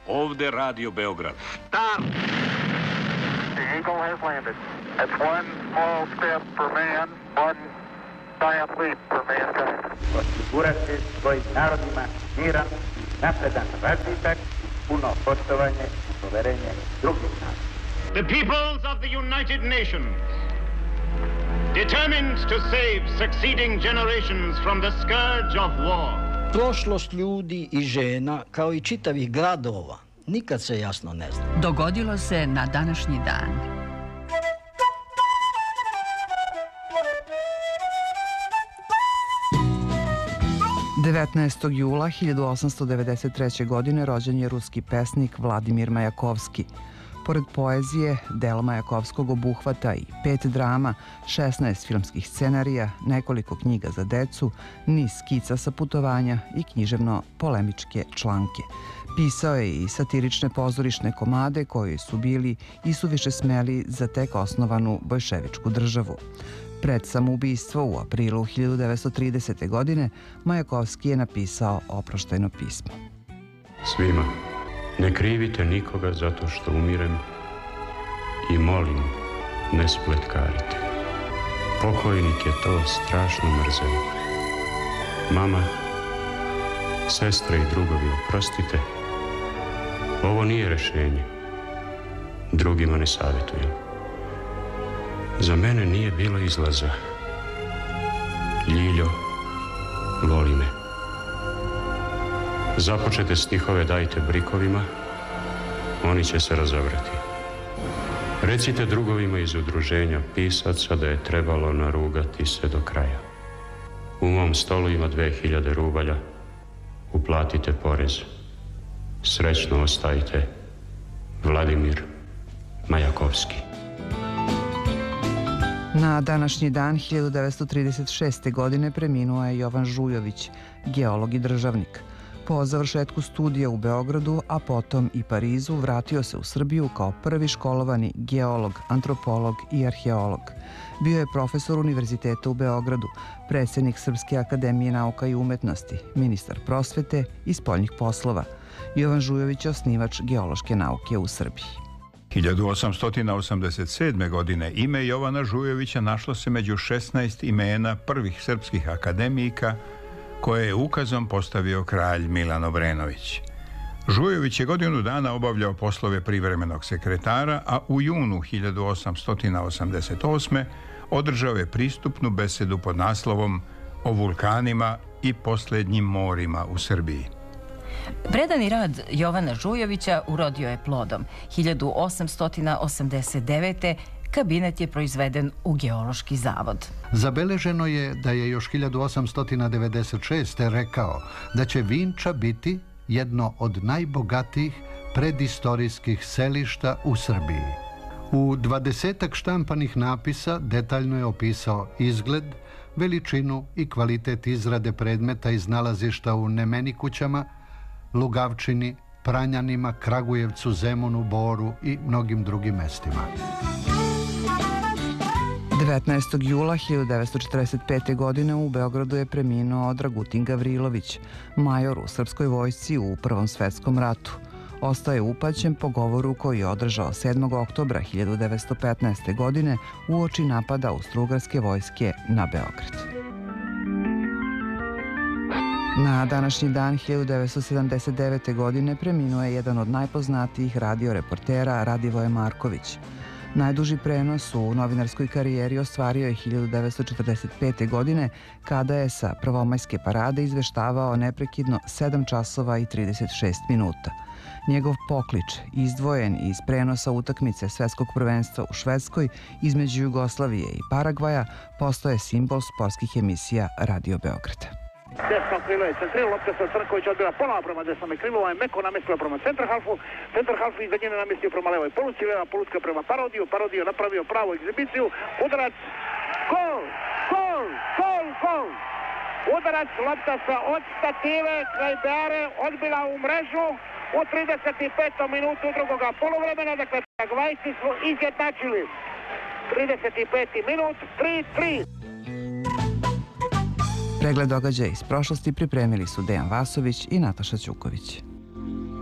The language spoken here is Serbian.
Ovde Radio Beograd. Stop! The Eagle has landed. That's one small step for man, one giant leap for mankind. Osigurati svojim narodima miran, napredan razvitak, puno poštovanje i poverenje drugih naroda. The peoples of the United Nations, determined to save succeeding generations from the scourge of war. Prošlost ljudi i žena, kao i čitavih gradova, nikad se jasno ne zna. Dogodilo se na današnji dan. Devetnaestog jula 1893. godine rođen je ruski pesnik Vladimir Majakovski. Pored poezije, delo Majakovskog obuhvata i 5 drama, 16 filmskih scenarija, nekoliko knjiga za decu, niz skica sa putovanja i književno-polemičke članke. Pisao je i satirične pozorišne komade koji su bili i suviše smeli za tek osnovanu bojševičku državu. Pred samoubistvo u aprilu 1930. godine Majakovski je napisao oproštajno pismo. Svima, ne krivite nikoga zato što umirem i molim, ne spletkarite. Pokojnik je to strašno mrzeo. Mama, sestre i drugovi, oprostite, ovo nije rešenje. Drugima ne savjetujem. Za mene nije bilo izlaza. Ljiljo, voli me. Započete stihove dajte brikovima, oni će se razobrati. Recite drugovima iz udruženja pisaca da je trebalo narugati se do kraja. U mom stolu ima 2000 rubalja, uplatite porez. Srećno ostajte, Vladimir Majakovski. Na današnji dan 1936. godine preminuo je Jovan Žujović, geolog i državnik. Po završetku studija u Beogradu, a potom i Parizu, vratio se u Srbiju kao prvi školovani geolog, antropolog i arheolog. Bio je profesor Univerziteta u Beogradu, predsjednik Srpske akademije nauka i umetnosti, ministar prosvete i spoljnih poslova. Jovan Žujović je osnivač geološke nauke u Srbiji. 1887. godine ime Jovana Žujovića našlo se među 16 imena prvih srpskih akademika koje je ukazom postavio kralj Milan Obrenović. Žujović je godinu dana obavljao poslove privremenog sekretara, a u junu 1888. održao je pristupnu besedu pod naslovom O vulkanima i posljednjim morima u Srbiji. Predani rad Jovana Žujovića urodio je plodom. 1889. kabinet je proizveden u Geološki zavod. Zabeleženo je da je još 1896. rekao da će Vinča biti jedno od najbogatijih predistorijskih selišta u Srbiji. U 20-ak štampanih napisa detaljno je opisao izgled, veličinu i kvalitet izrade predmeta iz nalazišta u Nemenikućama, Lugavčini, Pranjanima, Kragujevcu, Zemunu, Boru i mnogim drugim mestima. 19. jula 1945. godine u Beogradu je preminuo Dragutin Gavrilović, major u srpskoj vojsci u Prvom svetskom ratu. Ostao je upaćen po govoru koji je održao 7. oktobra 1915. godine uoči napada Austro-ugarske vojske na Beograd. Na današnji dan 1979. godine preminuo je jedan od najpoznatijih radioreportera Radivoje Marković. Najduži prenos u novinarskoj karijeri ostvario je 1945. godine kada je sa prvomajske parade izveštavao neprekidno 7 časova i 36 minuta. Njegov poklič, izdvojen iz prenosa utakmice svetskog prvenstva u Švedskoj između Jugoslavije i Paragvaja, postao je simbol sportskih emisija Radio Beograda. Desno krilo je centriralo, lopta se od Crnković odbila ponovo prema desnom krilu, ovaj meko namestila prema centarhalfu iza njene namestio prema levoj poluci, leva polutka prema Parodiju napravio pravu egzibiciju, udarac, gol! Udarac, lopta sa od stative, kraj Beare, odbila u mrežu u 35. minutu drugoga poluvremena, dakle Paragvajci su izjednačili. 35. minut, 3-3. Pregled događaja iz prošlosti pripremili su Dejan Vasović i Nataša Ćuković.